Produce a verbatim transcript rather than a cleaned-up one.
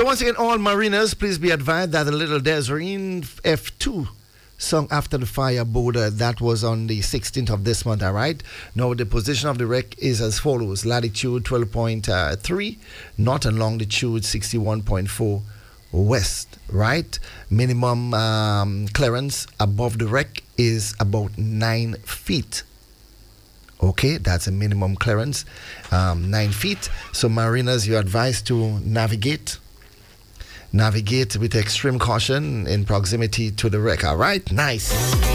So once again, all mariners, please be advised that the Little Desiree F two sunk after the fire board, that was on the sixteenth of this month, all right? Now, the position of the wreck is as follows. Latitude twelve point three, north, and longitude sixty-one point four west, right? Minimum um, clearance above the wreck is about nine feet. Okay, that's a minimum clearance, um, nine feet. So mariners, you're advised to navigate Navigate with extreme caution in proximity to the wreck. All right, nice.